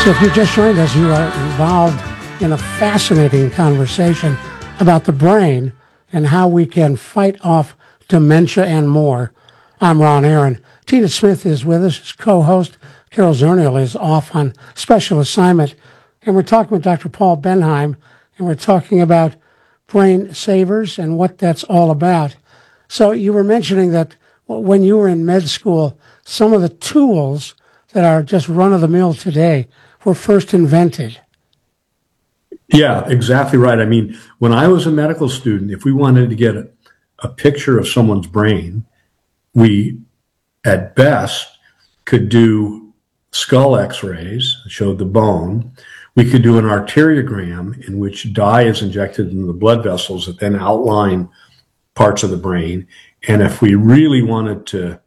So if you just joined us, you are involved in a fascinating conversation about the brain and how we can fight off dementia and more. I'm Ron Aaron. Tina Smith is with us as co-host. Carol Zernial is off on special assignment. And we're talking with Dr. Paul Benheim, and we're talking about brain savers and what that's all about. So you were mentioning that when you were in med school, some of the tools that are just run-of-the-mill today were first invented. Yeah, exactly right. I mean, when I was a medical student, if we wanted to get a picture of someone's brain, we, at best, could do skull x-rays, showed the bone. We could do an arteriogram in which dye is injected into the blood vessels that then outline parts of the brain. And if we really wanted to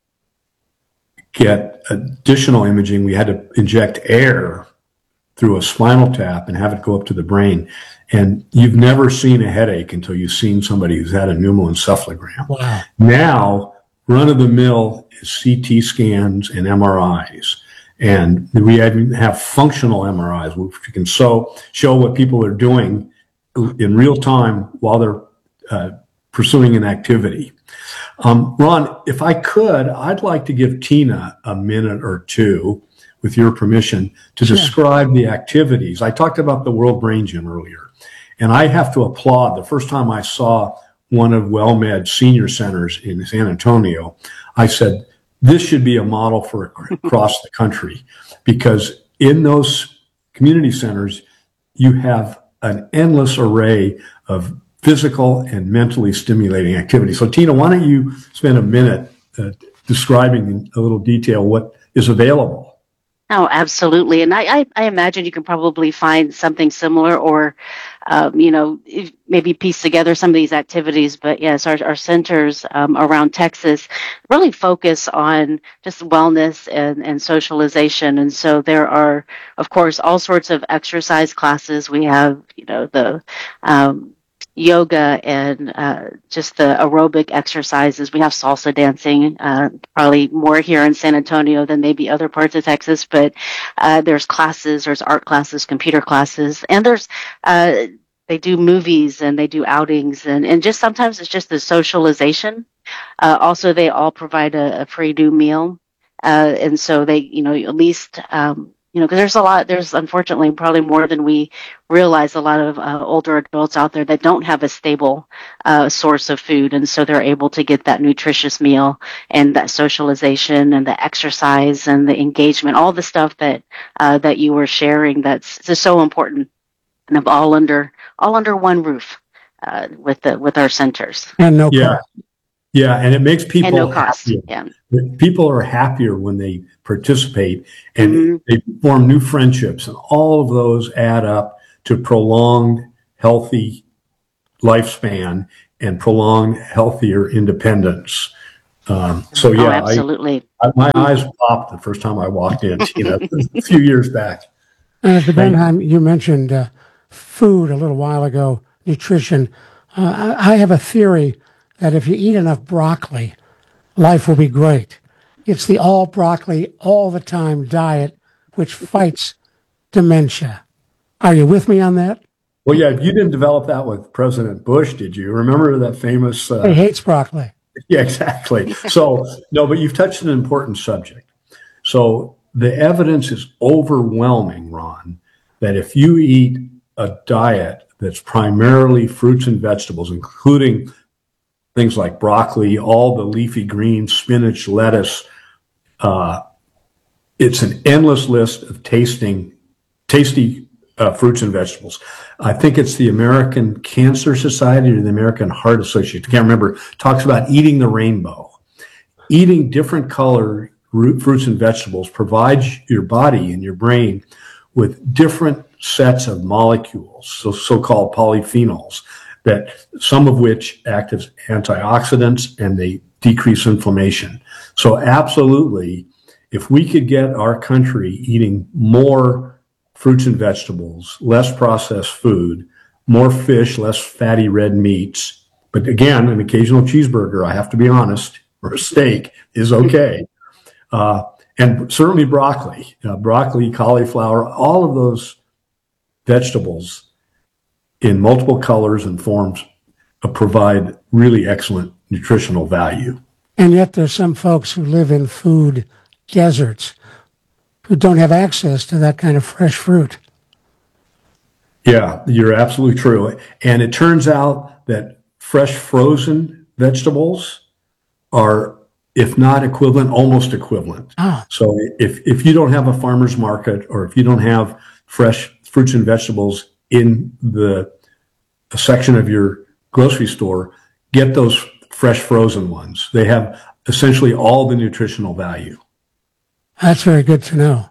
get additional imaging, we had to inject air through a spinal tap and have it go up to the brain. And you've never seen a headache until you've seen somebody who's had a pneumoencephalogram. Wow. Now, run-of-the-mill is CT scans and MRIs. And we have functional MRIs, which you can show what people are doing in real time while they're pursuing an activity. Ron, if I could, I'd like to give Tina a minute or two, with your permission, to describe the activities. I talked about the World Brain Gym earlier, and I have to applaud. The first time I saw one of WellMed's senior centers in San Antonio, I said, this should be a model for across the country, because in those community centers, you have an endless array of physical and mentally stimulating activities. So Tina, why don't you spend a minute describing in a little detail what is available? Oh, absolutely. And I imagine you can probably find something similar or, maybe piece together some of these activities. But yes, our centers around Texas really focus on just wellness and socialization. And so there are, of course, all sorts of exercise classes. We have, the yoga and just the aerobic exercises. We have salsa dancing, probably more here in San Antonio than maybe other parts of Texas, but there's classes, there's art classes, computer classes, and there's they do movies and they do outings, and just sometimes it's just the socialization. Also, they all provide a free new meal, and so they, at least because there's unfortunately probably more than we realize, a lot of older adults out there that don't have a stable source of food. And so they're able to get that nutritious meal and that socialization and the exercise and the engagement, all the stuff that you were sharing that's just so important, and of all under one roof with our centers. And no cost. Yeah, and it makes people no cost. happier. Yeah. People are happier when they participate, and they form new friendships, and all of those add up to prolonged, healthy lifespan and prolonged, healthier independence. Absolutely. My eyes popped the first time I walked in, a few years back. Dr. Benheim, you mentioned food a little while ago, nutrition. I have a theory that if you eat enough broccoli, life will be great. It's the all broccoli, all the time diet which fights dementia. Are you with me on that? Well, yeah, you didn't develop that with President Bush, did you? Remember that famous... He hates broccoli. Yeah, exactly. So, no, but you've touched an important subject. So the evidence is overwhelming, Ron, that if you eat a diet that's primarily fruits and vegetables, including things like broccoli, all the leafy greens, spinach, lettuce. It's an endless list of tasty fruits and vegetables. I think it's the American Cancer Society or the American Heart Association, I can't remember, talks about eating the rainbow. Eating different color fruits and vegetables provides your body and your brain with different sets of molecules, so-called polyphenols, that some of which act as antioxidants and they decrease inflammation. So absolutely, if we could get our country eating more fruits and vegetables, less processed food, more fish, less fatty red meats, but again, an occasional cheeseburger, I have to be honest, or a steak is okay. And certainly broccoli, cauliflower, all of those vegetables in multiple colors and forms provide really excellent nutritional value. And yet there's some folks who live in food deserts who don't have access to that kind of fresh fruit. Yeah, you're absolutely true. And it turns out that fresh frozen vegetables are, if not equivalent, almost equivalent. Ah, So if you don't have a farmer's market, or if you don't have fresh fruits and vegetables in the section of your grocery store, get those fresh frozen ones. They have essentially all the nutritional value. that's very good to know.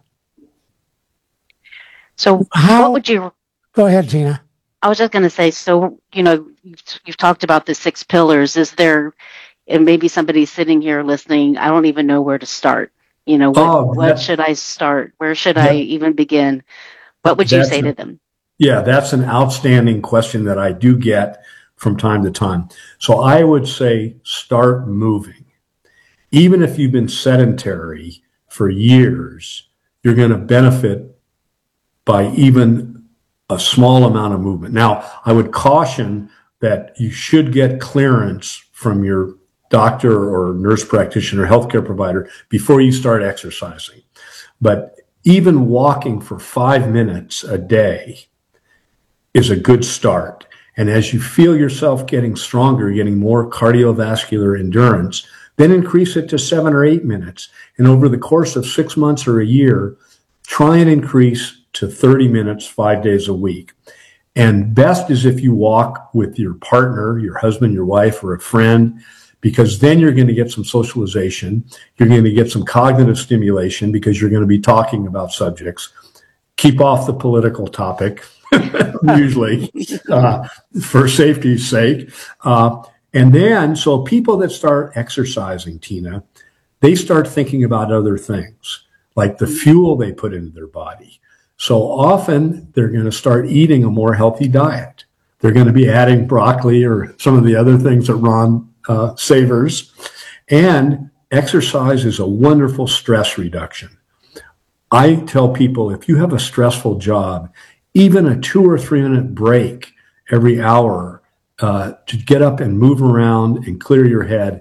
So How? what would you, Go ahead, Tina. I was just going to say, so, you've talked about the 6 pillars. Is there, and maybe somebody's sitting here listening, I don't even know where to start. What should I start? Where should I even begin? What would you say to them? Yeah, that's an outstanding question that I do get from time to time. So I would say start moving. Even if you've been sedentary for years, you're going to benefit by even a small amount of movement. Now, I would caution that you should get clearance from your doctor or nurse practitioner, healthcare provider before you start exercising. But even walking for 5 minutes a day is a good start. And as you feel yourself getting stronger, getting more cardiovascular endurance, then increase it to 7 or 8 minutes. And over the course of 6 months or a year, try and increase to 30 minutes, 5 days a week. And best is if you walk with your partner, your husband, your wife, or a friend, because then you're going to get some socialization. You're going to get some cognitive stimulation because you're going to be talking about subjects. Keep off the political topic, usually, for safety's sake. And then, so people that start exercising, Tina, they start thinking about other things, like the fuel they put into their body. So often they're going to start eating a more healthy diet. They're going to be adding broccoli or some of the other things that Ron savors. And exercise is a wonderful stress reduction. I tell people, if you have a stressful job, even a 2 or 3 minute break every hour to get up and move around and clear your head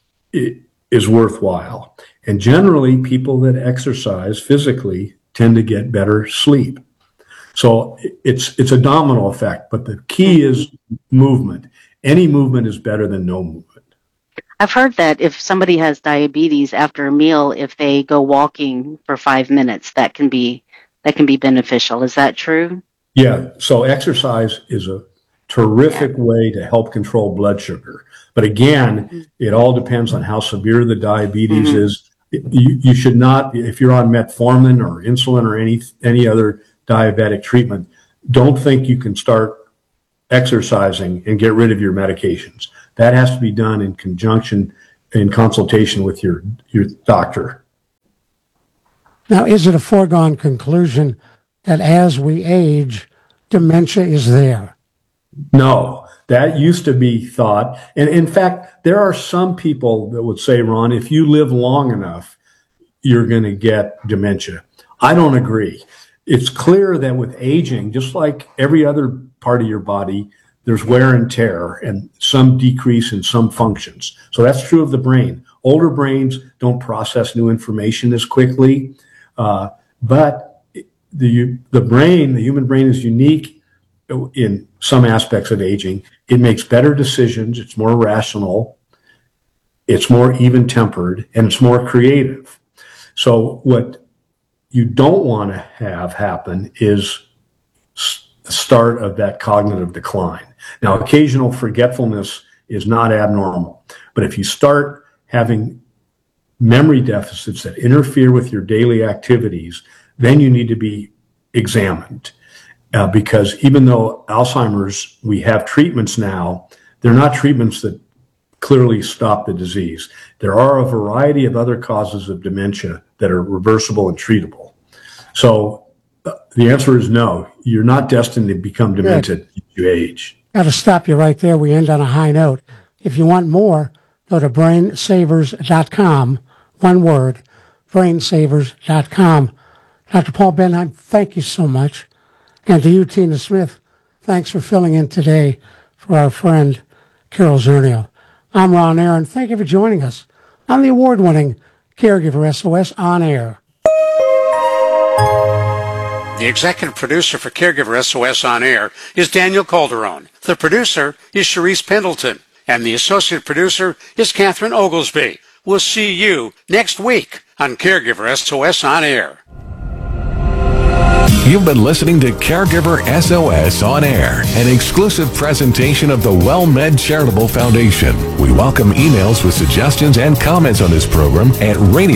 is worthwhile. And generally, people that exercise physically tend to get better sleep. So it's a domino effect, but the key is movement. Any movement is better than no movement. I've heard that if somebody has diabetes after a meal, if they go walking for 5 minutes, that can be beneficial. Is that true? Yeah. So exercise is a terrific way to help control blood sugar. But again, it all depends on how severe the diabetes is. You should not, if you're on metformin or insulin or any other diabetic treatment, don't think you can start exercising and get rid of your medications. That has to be done in conjunction, in consultation with your doctor. Now, is it a foregone conclusion that as we age, dementia is there? No, that used to be thought. And in fact, there are some people that would say, Ron, if you live long enough, you're going to get dementia. I don't agree. It's clear that with aging, just like every other part of your body, there's wear and tear and some decrease in some functions. So that's true of the brain. Older brains don't process new information as quickly, but the brain, the human brain, is unique in some aspects of aging. It makes better decisions. It's more rational. It's more even-tempered, and it's more creative. So what you don't want to have happen is the start of that cognitive decline. Now, occasional forgetfulness is not abnormal, but if you start having memory deficits that interfere with your daily activities, then you need to be examined. Because even though Alzheimer's, we have treatments now, they're not treatments that clearly stop the disease. There are a variety of other causes of dementia that are reversible and treatable. So the answer is no. You're not destined to become demented as you age. Got to stop you right there. We end on a high note. If you want more, go to brainsavers.com, one word, brainsavers.com. Dr. Paul Benheim, thank you so much. And to you, Tina Smith, thanks for filling in today for our friend Carol Zernial. I'm Ron Aaron. Thank you for joining us on the award-winning Caregiver SOS On Air. The executive producer for Caregiver SOS On Air is Daniel Calderon. The producer is Sharice Pendleton. And the associate producer is Catherine Oglesby. We'll see you next week on Caregiver SOS On Air. You've been listening to Caregiver SOS On Air, an exclusive presentation of the WellMed Charitable Foundation. We welcome emails with suggestions and comments on this program at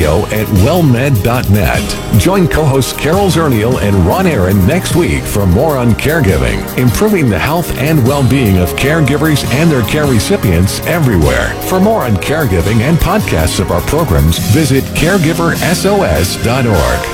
radio@wellmed.net. Join co-hosts Carol Zernial and Ron Aaron next week for more on caregiving, improving the health and well-being of caregivers and their care recipients everywhere. For more on caregiving and podcasts of our programs, visit caregiversos.org.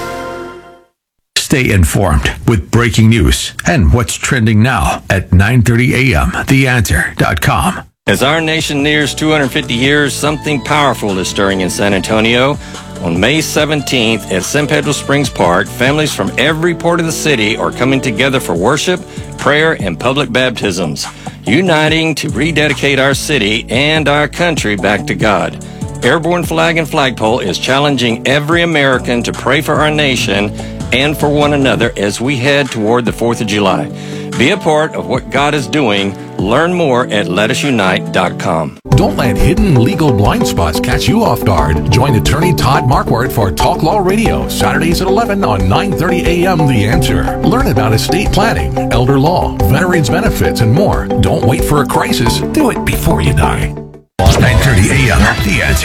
Stay informed with breaking news and what's trending now at 9:30 a.m. TheAnswer.com. As our nation nears 250 years, something powerful is stirring in San Antonio. On May 17th at San Pedro Springs Park, families from every part of the city are coming together for worship, prayer, and public baptisms, uniting to rededicate our city and our country back to God. Airborne Flag and Flagpole is challenging every American to pray for our nation and for one another as we head toward the 4th of July. Be a part of what God is doing. Learn more at letasunite.com. Don't let hidden legal blind spots catch you off guard. Join attorney Todd Marquardt for Talk Law Radio, Saturdays at 11 on 9:30 a.m. The Answer. Learn about estate planning, elder law, veterans benefits, and more. Don't wait for a crisis. Do it before you die. 9:30 a.m. The Answer.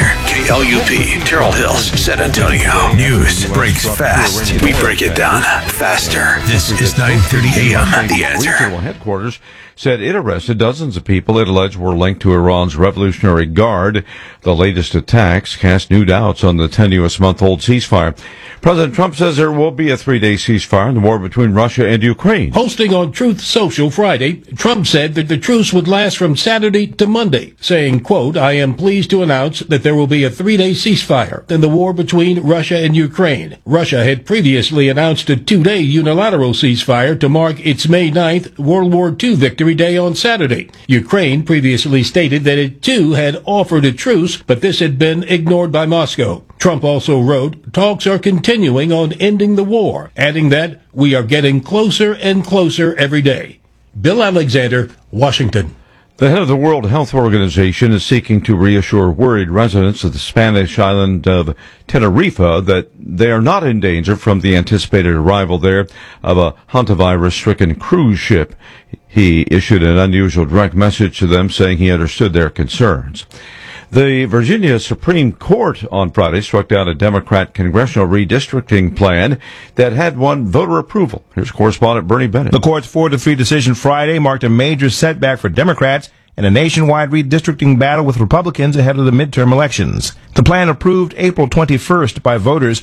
KLUP, Terrell Hills, San Antonio. News breaks fast. We break it down faster. This is 9:30 a.m. The Answer. Regional headquarters said it arrested dozens of people it alleged were linked to Iran's Revolutionary Guard. The latest attacks cast new doubts on the tenuous-month-old ceasefire. President Trump says there will be a 3-day ceasefire in the war between Russia and Ukraine. Posting on Truth Social Friday, Trump said that the truce would last from Saturday to Monday, saying, quote, "I am pleased to announce that there will be a 3-day ceasefire in the war between Russia and Ukraine." Russia had previously announced a 2-day unilateral ceasefire to mark its May 9th World War II Victory Day on Saturday. Ukraine previously stated that it too had offered a truce, but this had been ignored by Moscow. Trump also wrote, "Talks are continuing on ending the war," adding that we are getting closer and closer every day. Bill Alexander, Washington. The head of the World Health Organization is seeking to reassure worried residents of the Spanish island of Tenerife that they are not in danger from the anticipated arrival there of a hantavirus-stricken cruise ship. He issued an unusual direct message to them saying he understood their concerns. The Virginia Supreme Court on Friday struck down a Democrat congressional redistricting plan that had won voter approval. Here's correspondent Bernie Bennett. The court's 4-3 decision Friday marked a major setback for Democrats in a nationwide redistricting battle with Republicans ahead of the midterm elections. The plan approved April 21st by voters